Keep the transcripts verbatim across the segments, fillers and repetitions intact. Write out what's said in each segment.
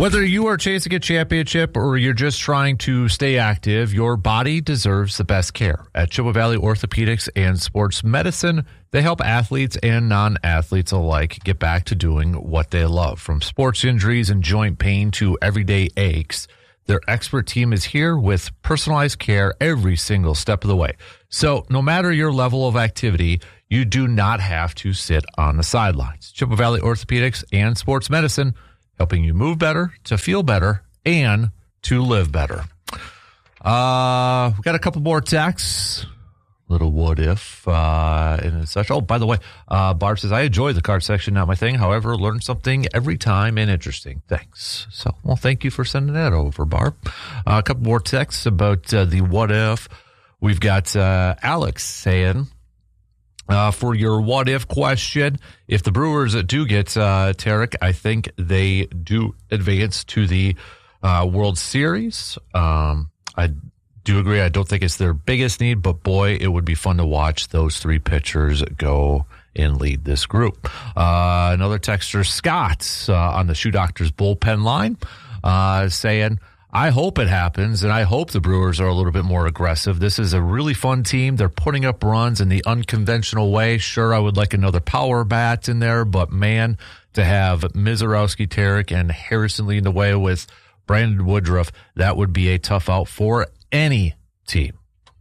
Whether you are chasing a championship or you're just trying to stay active, your body deserves the best care. At Chippewa Valley Orthopedics and Sports Medicine, they help athletes and non-athletes alike get back to doing what they love. From sports injuries and joint pain to everyday aches, their expert team is here with personalized care every single step of the way. So no matter your level of activity, you do not have to sit on the sidelines. Chippewa Valley Orthopedics and Sports Medicine, helping you move better, to feel better, and to live better. Uh, we got a couple more texts. Little what if uh, and such. Oh, by the way, uh, Barb says, I enjoy the card section, not my thing. However, learn something every time and interesting. Thanks. So, well, thank you for sending that over, Barb. Uh, a couple more texts about uh, the what if. We've got uh, Alex saying, Uh, for your what-if question, if the Brewers do get uh, Tarek, I think they do advance to the uh, World Series. Um, I do agree. I don't think it's their biggest need, but boy, it would be fun to watch those three pitchers go and lead this group. Uh, another texter, Scott, uh, on the Shoe Doctor's bullpen line, uh, saying, I hope it happens, and I hope the Brewers are a little bit more aggressive. This is a really fun team. They're putting up runs in the unconventional way. Sure, I would like another power bat in there, but man, to have Mizorowski, Tarek, and Harrison leading the way with Brandon Woodruff, that would be a tough out for any team.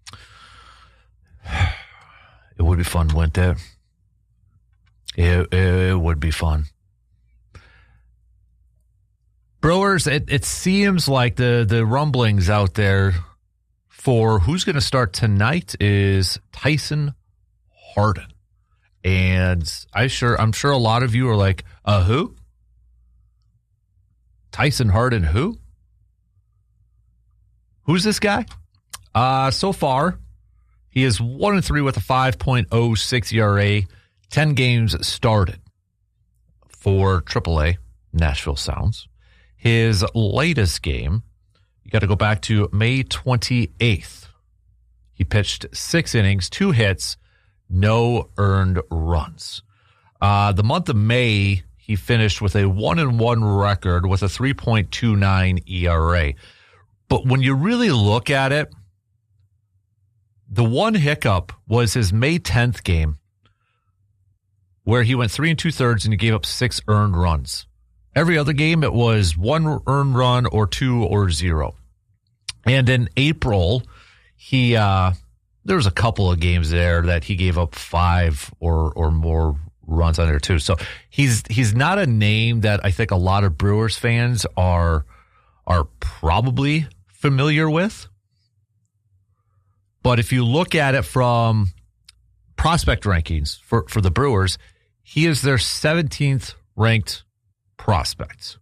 It would be fun, wouldn't it? It, it would be fun. Brewers, it, it seems like the, the rumblings out there for who's going to start tonight is Tyson Harden. And I sure, I'm sure a lot of you are like, uh, who? Tyson Harden, who? Who's this guy? Uh, so far, he is one and three with a five point oh six E R A, ten games started for triple A, Nashville Sounds. His latest game, you got to go back to May twenty-eighth. He pitched six innings, two hits, no earned runs. Uh, the month of May, he finished with a one and one record with a three point two nine E R A. But when you really look at it, the one hiccup was his May tenth game, where he went three and two thirds and he gave up six earned runs. Every other game, it was one earned run or two or zero. And in April, he uh, there was a couple of games there that he gave up five or or more runs on there too. So he's he's not a name that I think a lot of Brewers fans are are probably familiar with. But if you look at it from prospect rankings for, for the Brewers, he is their seventeenth ranked prospects.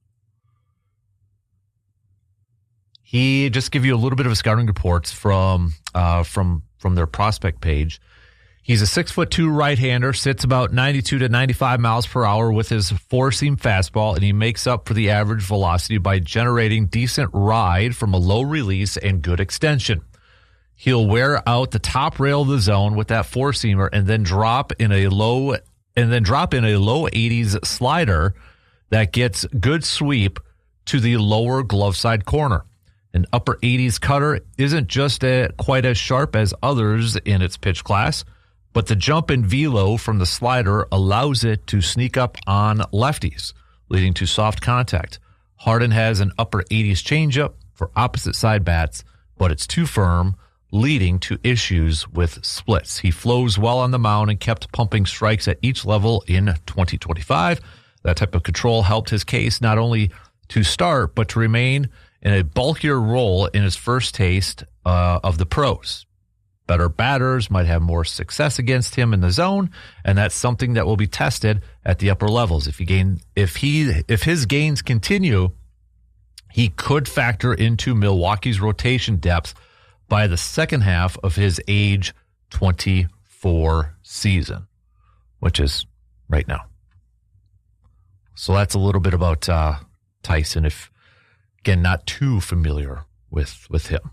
He just give you a little bit of a scouting reports from uh, from from their prospect page. He's a six foot two right-hander, sits about ninety-two to ninety-five miles per hour with his four-seam fastball, and he makes up for the average velocity by generating decent ride from a low release and good extension. He'll wear out the top rail of the zone with that four-seamer and then drop in a low and then drop in a low eighties slider that gets good sweep to the lower glove side corner. An upper eighties cutter isn't just a, quite as sharp as others in its pitch class, but the jump in velo from the slider allows it to sneak up on lefties, leading to soft contact. Harden has an upper eighties changeup for opposite side bats, but it's too firm, leading to issues with splits. He flows well on the mound and kept pumping strikes at each level in twenty twenty-five. That type of control helped his case not only to start, but to remain in a bulkier role in his first taste uh, of the pros. Better batters might have more success against him in the zone, and that's something that will be tested at the upper levels. If he gain, if he, if his gains continue, he could factor into Milwaukee's rotation depth by the second half of his age twenty-four season, which is right now. So that's a little bit about uh, Tyson, if, again, not too familiar with, with him.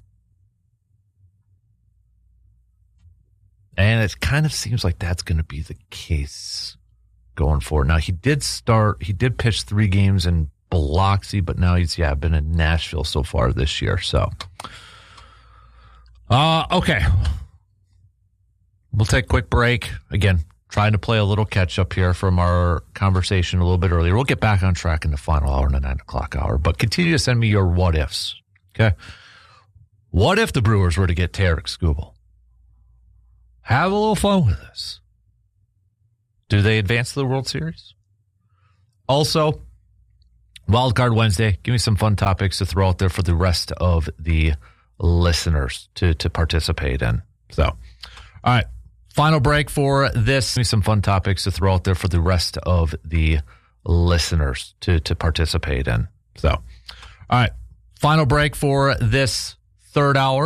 And it kind of seems like that's going to be the case going forward. Now, he did start, he did pitch three games in Biloxi, but now he's, yeah, been in Nashville so far this year. So, uh, okay. We'll take a quick break. Again, trying to play a little catch up here from our conversation a little bit earlier. We'll get back on track in the final hour and the nine o'clock hour, but continue to send me your what ifs. Okay. What if the Brewers were to get Tarik Skubal? Have a little fun with this. Do they advance to the World Series? Also, Wildcard Wednesday. Give me some fun topics to throw out there for the rest of the listeners to, to participate in. So, all right. Final break for this. Give me some fun topics to throw out there for the rest of the listeners to, to participate in. So, all right. Final break for this third hour.